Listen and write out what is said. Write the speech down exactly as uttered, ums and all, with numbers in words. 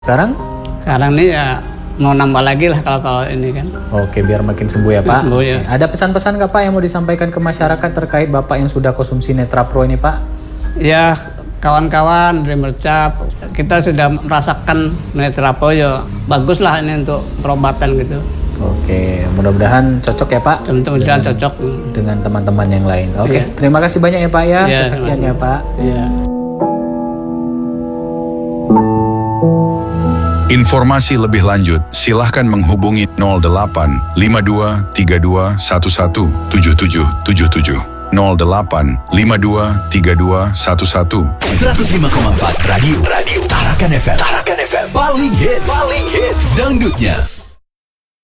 Sekarang? Sekarang ini ya mau nambah lagi lah kalau kalau ini kan. Oke, biar makin sembuh ya Pak. Sembuh, ya. Ada pesan-pesan nggak Pak yang mau disampaikan ke masyarakat terkait Bapak yang sudah konsumsi Netra Pro ini Pak? Ya kawan-kawan dari Mercap, kita sudah merasakan Netra Pro ya bagus lah ini untuk perobatan gitu. Oke, mudah-mudahan cocok ya Pak. Mudah-mudahan cocok dengan teman-teman yang lain. Oke, ya. Terima kasih banyak ya Pak ya, ya kesaksiannya Pak. Ya. Informasi lebih lanjut, silahkan menghubungi nol delapan lima dua tiga dua satu satu tujuh tujuh tujuh tujuh nol delapan lima dua tiga dua satu satu. seratus lima koma empat Radio Radio Tarakan F M. Tarakan F M paling hits, paling hits dangdutnya.